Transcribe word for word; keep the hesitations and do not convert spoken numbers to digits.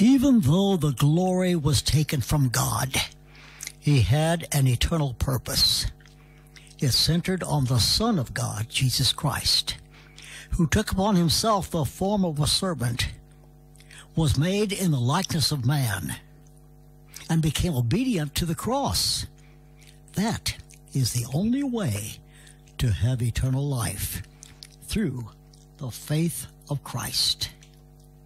Even though the glory was taken from God, he had an eternal purpose. It centered on the Son of God, Jesus Christ, who took upon himself the form of a servant, was made in the likeness of man, and became obedient to the cross. That is the only way to have eternal life, through the faith of Christ.